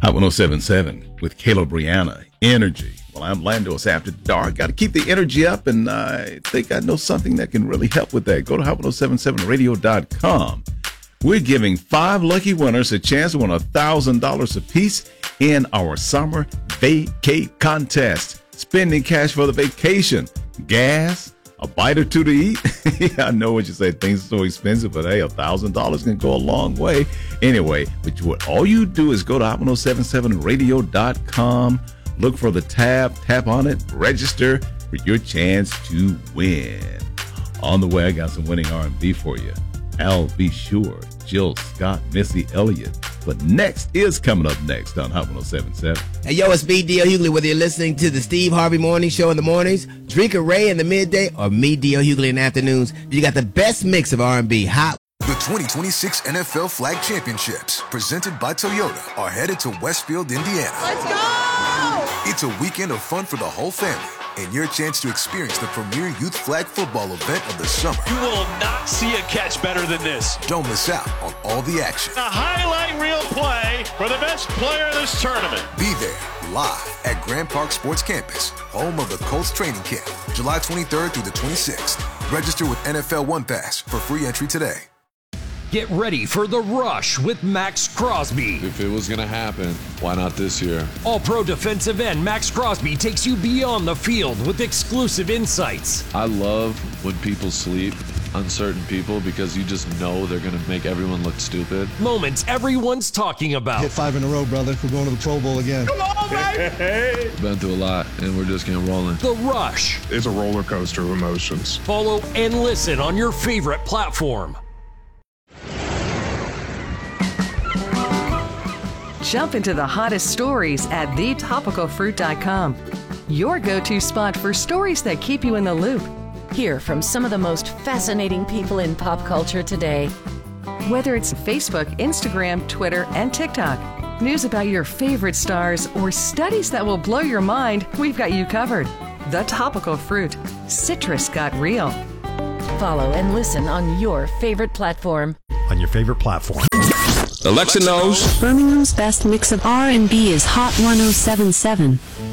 Hot 107.7 with Caleb Brianna, Energy. Well, I'm Landos After Dark. Got to keep the energy up, and I think I know something that can really help with that. Go to hot1077radio.com. We're giving 5 lucky winners a chance to win $1,000 apiece in our summer vacate contest. Spending cash for the vacation, gas, a bite or two to eat. Yeah, I know what you say. Things are so expensive, but hey, $1,000 can go a long way. Anyway, but all you do is go to hot1077radio.com, look for the tab, tap on it, register for your chance to win. On the way, I got some winning R&B for you. Al B. Sure, Jill Scott, Missy Elliott. But next is coming up next on Hot 107.7. Hey, yo, it's me, D.L. Hughley. Whether you're listening to the Steve Harvey Morning Show in the mornings, Drink a Ray in the midday, or me, D.L. Hughley, in the afternoons, you got the best mix of R&B. Hot. The 2026 NFL Flag Championships, presented by Toyota, are headed to Westfield, Indiana. Let's go! It's a weekend of fun for the whole family, and your chance to experience the premier youth flag football event of the summer. You will not see a catch better than this. Don't miss out on all the action. A highlight reel play for the best player of this tournament. Be there, live at Grand Park Sports Campus, home of the Colts training camp, July 23rd through the 26th. Register with NFL One Pass for free entry today. Get ready for The Rush with Max Crosby. If it was going to happen, why not this year? All-pro defensive end Max Crosby takes you beyond the field with exclusive insights. I love when people sleep on certain people because you just know they're going to make everyone look stupid. Moments everyone's talking about. Hit 5 in a row, brother. We're going to the Pro Bowl again. Come on, baby! Been through a lot, and we're just getting rolling. The Rush. It's a roller coaster of emotions. Follow and listen on your favorite platform. Jump into the hottest stories at thetopicalfruit.com. Your go-to spot for stories that keep you in the loop. Hear from some of the most fascinating people in pop culture today. Whether it's Facebook, Instagram, Twitter, and TikTok, news about your favorite stars, or studies that will blow your mind, we've got you covered. The Topical Fruit. Citrus got real. Follow and listen on your favorite platform. Alexa knows Birmingham's best mix of R&B is Hot 107.7.